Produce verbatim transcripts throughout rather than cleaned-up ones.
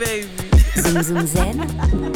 baby. Zoom Zoom Zen.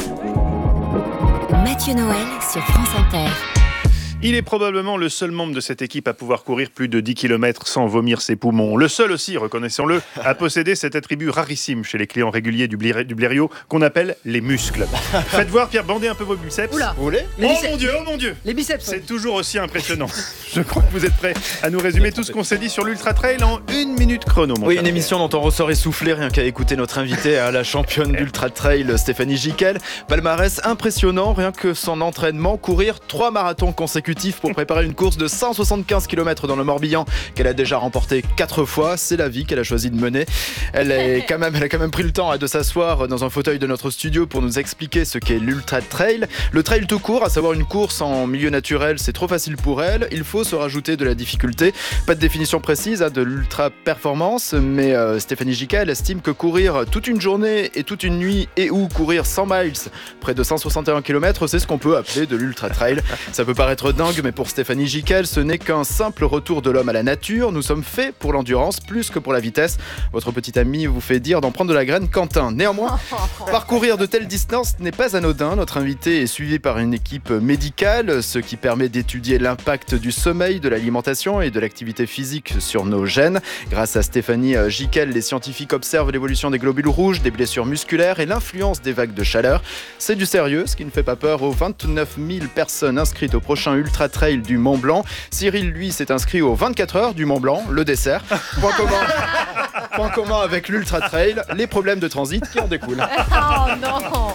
Mathieu Noël sur France Inter. Il est probablement le seul membre de cette équipe à pouvoir courir plus de dix kilomètres sans vomir ses poumons. Le seul aussi, reconnaissons-le, à posséder cet attribut rarissime chez les clients réguliers du, Blé- du Blériot qu'on appelle les muscles. Faites voir, Pierre, bandez un peu vos biceps. Oula. Vous voulez ? Les Oh biceps. mon Dieu, oh mon Dieu. Les biceps. C'est toujours aussi impressionnant. Je crois que vous êtes prêts à nous résumer tout ce qu'on s'est dit sur l'Ultra Trail en une minute chrono. Mon Oui, cher une émission dont on ressort essoufflé rien qu'à écouter notre invitée, à la championne d'Ultra Trail, Stéphanie Giquel. Palmarès impressionnant, rien que son entraînement, courir trois marathons consécutifs pour préparer une course de cent soixante-quinze kilomètres dans le Morbihan qu'elle a déjà remporté quatre fois. C'est la vie qu'elle a choisi de mener. Elle, est quand même, elle a quand même pris le temps de s'asseoir dans un fauteuil de notre studio pour nous expliquer ce qu'est l'Ultra Trail. Le trail tout court, à savoir une course en milieu naturel, c'est trop facile pour elle. Il faut se rajouter de la difficulté. Pas de définition précise hein, de l'ultra performance, mais euh, Stéphanie Giquel estime que courir toute une journée et toute une nuit et ou courir cent miles, près de cent soixante et un kilomètres, c'est ce qu'on peut appeler de l'Ultra Trail. Ça peut paraître dingue, mais pour Stéphanie Giquel, ce n'est qu'un simple retour de l'homme à la nature. Nous sommes faits pour l'endurance plus que pour la vitesse. Votre petit ami vous fait dire d'en prendre de la graine, Quentin. Néanmoins, parcourir de telles distances n'est pas anodin. Notre invité est suivi par une équipe médicale, ce qui permet d'étudier l'impact du sommeil, de l'alimentation et de l'activité physique sur nos gènes. Grâce à Stéphanie Giquel, les scientifiques observent l'évolution des globules rouges, des blessures musculaires et l'influence des vagues de chaleur. C'est du sérieux, ce qui ne fait pas peur aux vingt-neuf mille personnes inscrites au prochain Ultra Trail du Mont Blanc. Cyril, lui, s'est inscrit aux vingt-quatre heures du Mont Blanc, le dessert. Point commun, point commun avec l'Ultra Trail, les problèmes de transit qui en découlent. Oh non.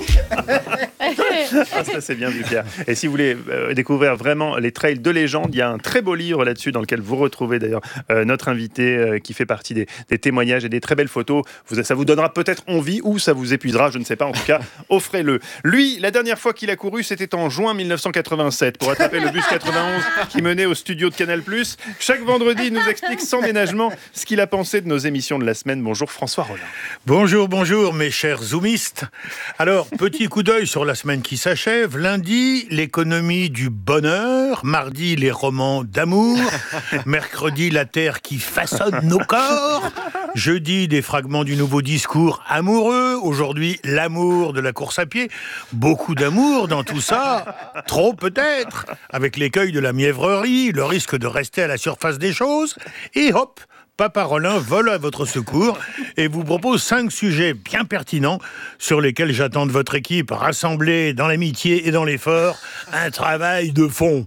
Ah, ça c'est bien vu, Pierre. Et si vous voulez euh, découvrir vraiment les trails de légende, il y a un très beau livre là-dessus dans lequel vous retrouvez d'ailleurs euh, notre invité euh, qui fait partie des, des témoignages et des très belles photos. Vous, ça vous donnera peut-être envie ou ça vous épuisera, je ne sais pas. En tout cas, offrez-le. Lui, la dernière fois qu'il a couru, c'était en juin mille neuf cent quatre-vingt-sept pour attraper le bus quatre-vingt-onze qui menait au studio de Canal plus. Chaque vendredi, il nous explique sans ménagement ce qu'il a pensé de nos émissions de la semaine. Bonjour François Rollin. Bonjour, bonjour mes chers zoomistes. Alors, petit coup d'œil sur la semaine qui s'achève. Lundi, l'économie du bonheur. Mardi, les romans d'amour. Mercredi, la terre qui façonne nos corps. Jeudi, des fragments du nouveau discours amoureux. Aujourd'hui, l'amour de la course à pied. Beaucoup d'amour dans tout ça. Trop peut-être. Avec l'écueil de la mièvrerie, le risque de rester à la surface des choses. Et hop, Papa Rollin vole à votre secours et vous propose cinq sujets bien pertinents sur lesquels j'attends de votre équipe, rassemblée dans l'amitié et dans l'effort, un travail de fond.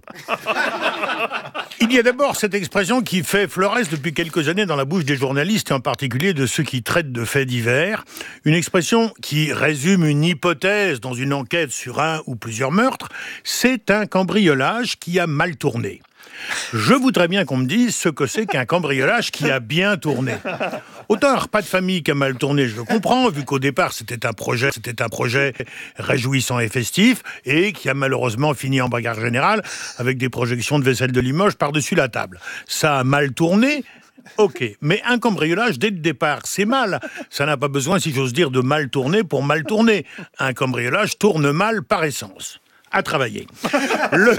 Il y a d'abord cette expression qui fait fleuresse depuis quelques années dans la bouche des journalistes et en particulier de ceux qui traitent de faits divers. Une expression qui résume une hypothèse dans une enquête sur un ou plusieurs meurtres. C'est un cambriolage qui a mal tourné. Je voudrais bien qu'on me dise ce que c'est qu'un cambriolage qui a bien tourné. Autant un repas de famille qui a mal tourné, je le comprends, vu qu'au départ c'était un projet, c'était un projet réjouissant et festif, et qui a malheureusement fini en bagarre générale avec des projections de vaisselle de Limoges par-dessus la table. Ça a mal tourné. Ok, mais un cambriolage, dès le départ, c'est mal. Ça n'a pas besoin, si j'ose dire, de mal tourner pour mal tourner. Un cambriolage tourne mal par essence. À travailler. Le...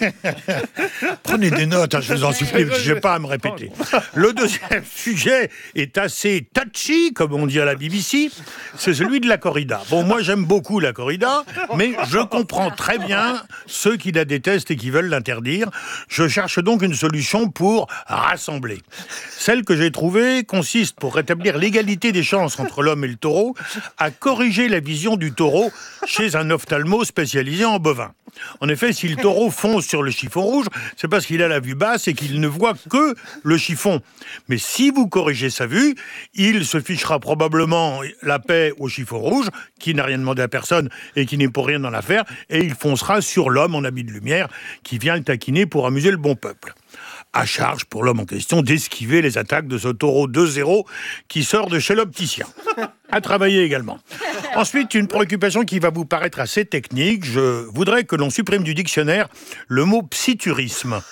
Prenez des notes, hein, je vous en supplie, parce que je n'ai pas à me répéter. Le deuxième sujet est assez touchy, comme on dit à la B B C, c'est celui de la corrida. Bon, moi j'aime beaucoup la corrida, mais je comprends très bien ceux qui la détestent et qui veulent l'interdire. Je cherche donc une solution pour rassembler. Celle que j'ai trouvée consiste, pour rétablir l'égalité des chances entre l'homme et le taureau, à corriger la vision du taureau chez un ophtalmo spécialisé en bovin. En effet, si le taureau fonce sur le chiffon rouge, c'est parce qu'il a la vue basse et qu'il ne voit que le chiffon. Mais si vous corrigez sa vue, il se fichera probablement la paix au chiffon rouge, qui n'a rien demandé à personne et qui n'est pour rien dans l'affaire, et il foncera sur l'homme en habit de lumière qui vient le taquiner pour amuser le bon peuple. À charge pour l'homme en question d'esquiver les attaques de ce taureau deux zéro qui sort de chez l'opticien. À travailler également. Ensuite, une préoccupation qui va vous paraître assez technique. Je voudrais que l'on supprime du dictionnaire le mot psyturisme.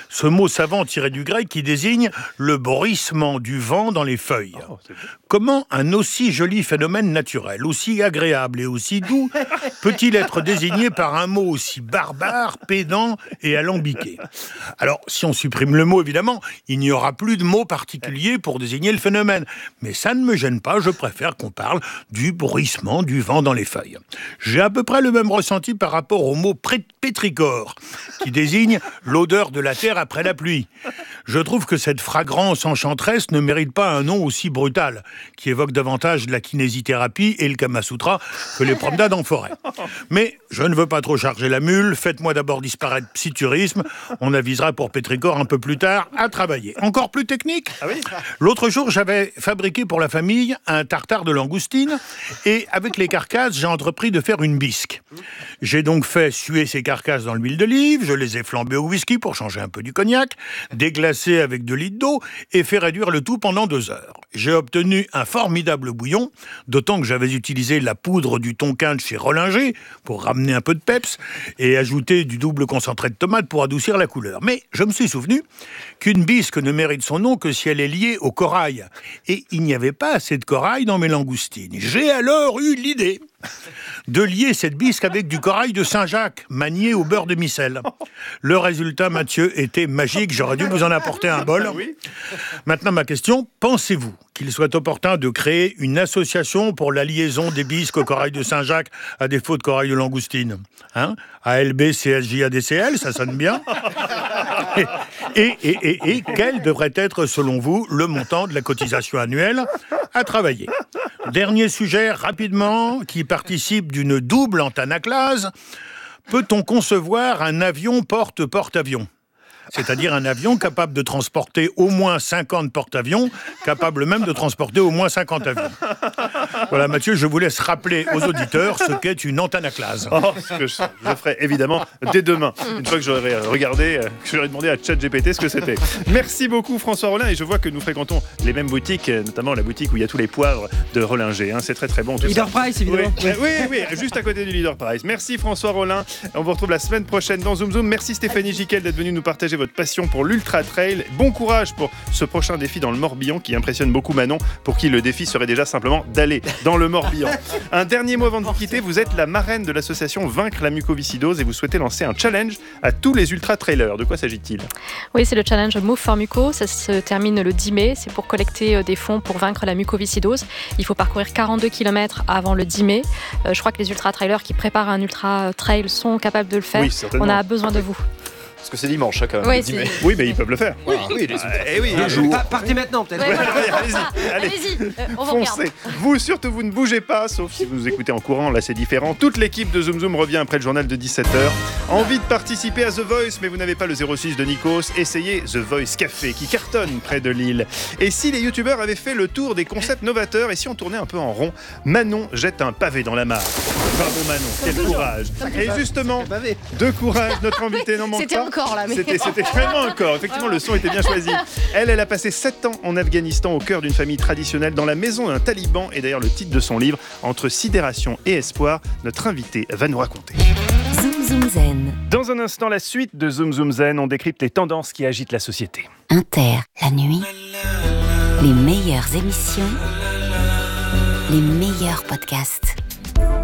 ce mot savant tiré du grec qui désigne le bruissement du vent dans les feuilles. Oh, comment un aussi joli phénomène naturel, aussi agréable et aussi doux, peut-il être désigné par un mot aussi barbare, pédant et alambiqué ? Alors, si on supprime le mot, évidemment, il n'y aura plus de mot particulier pour désigner le phénomène. Mais ça ne me gêne pas, je préfère qu'on parle du bruissement du vent dans les feuilles. J'ai à peu près le même ressenti par rapport au mot pétrichor, qui désigne l'odeur de la terre après la pluie. Je trouve que cette fragrance enchanteresse ne mérite pas un nom aussi brutal, qui évoque davantage de la kinésithérapie et le Kamasutra que les promenades en forêt. Mais je ne veux pas trop charger la mule, faites-moi d'abord disparaître psyturisme, on avisera pour pétrichor un peu plus tard à travailler. Encore plus technique ? Ah oui ? L'autre jour, j'avais fabriqué pour la famille un tartare de langoustine et avec les carcasses, j'ai entrepris de faire une bisque. J'ai donc fait suer ces carcasses dans l'huile d'olive, je les ai flambées au whisky pour changer un peu du cognac, déglacées avec deux litres d'eau et fait réduire le tout pendant deux heures. J'ai obtenu un formidable bouillon, d'autant que j'avais utilisé la poudre du tonkin de chez Rollinger pour ramener un peu de peps et ajouter du double concentré de tomate pour adoucir la couleur. Mais je me suis souvenu qu'une bisque ne mérite son nom que si elle est liée au corail. Et il n'y avait pas assez de corail dans mes langoustines. J'ai alors eu l'idée de lier cette bisque avec du corail de Saint-Jacques, manié au beurre de micelle. Le résultat, Mathieu, était magique. J'aurais dû vous en apporter un bol. Maintenant, ma question, pensez-vous qu'il soit opportun de créer une association pour la liaison des bisques au corail de Saint-Jacques à défaut de corail de langoustine ? Hein ? A L B, C S J, A D C L, ça sonne bien. Et, et, et, et quel devrait être, selon vous, le montant de la cotisation annuelle à travailler ? Dernier sujet, rapidement, qui participe d'une double antanaclase. Peut-on concevoir un avion porte-porte-avion ? C'est-à-dire un avion capable de transporter au moins cinquante porte-avions, capable même de transporter au moins cinquante avions. Voilà, Mathieu, je vous laisse rappeler aux auditeurs ce qu'est une antanaclase. Oh, ce que je, je ferai évidemment dès demain. Une fois que j'aurai regardé, que j'aurai demandé à ChatGPT ce que c'était. Merci beaucoup François Rollin, et je vois que nous fréquentons les mêmes boutiques, notamment la boutique où il y a tous les poivres de Rollinger. Hein, c'est très très bon tout Leader ça. Price, évidemment. Oui, oui, oui, oui, juste à côté du Leader Price. Merci François Rollin. On vous retrouve la semaine prochaine dans Zoom Zoom. Merci Stéphanie Giquel d'être venue nous partager votre passion pour l'Ultra Trail. Bon courage pour ce prochain défi dans le Morbihan qui impressionne beaucoup Manon, pour qui le défi serait déjà simplement d'aller dans le Morbihan. Un dernier mot avant de vous quitter, vous êtes la marraine de l'association Vaincre la mucoviscidose et vous souhaitez lancer un challenge à tous les Ultra Trailers. De quoi s'agit-il ? Oui, c'est le challenge Move for Muco. Ça se termine le dix mai. C'est pour collecter des fonds pour vaincre la mucoviscidose. Il faut parcourir quarante-deux kilomètres avant le dix mai. Euh, je crois que les Ultra Trailers qui préparent un Ultra Trail sont capables de le faire. Oui, certainement. On a besoin de vous. Parce que c'est dimanche, chacun. Oui, dix mai. Oui, mais ils peuvent le faire. Oui, oui, les Eh oui, Euh, pa- partez maintenant, peut-être. Ouais, voilà. allez-y, allez. Allez-y, euh, on vous regarde. Foncez. Vous, surtout, vous ne bougez pas, sauf si vous nous écoutez en courant, là c'est différent. Toute l'équipe de Zoom Zoom revient après le journal de dix-sept heures. Envie de participer à The Voice, mais vous n'avez pas le zéro six de Nikos, essayez The Voice Café, qui cartonne près de Lille. Et si les youtubeurs avaient fait le tour des concepts novateurs, et si on tournait un peu en rond, Manon jette un pavé dans la mare. Bravo Manon, quel courage. Et justement, de courage, notre invité n'en manque C'était pas. encore là, mais... C'était, c'était vraiment encore. Effectivement, le son était bien choisi. Elle, elle a passé sept ans en Afghanistan, au cœur d'une famille traditionnelle, dans la maison d'un taliban. Et d'ailleurs, le titre de son livre, Entre sidération et espoir, notre invité va nous raconter. Zoom Zoom Zen. Dans un instant, la suite de Zoom Zoom Zen, on décrypte les tendances qui agitent la société. Inter, la nuit. Les meilleures émissions. Les meilleurs podcasts.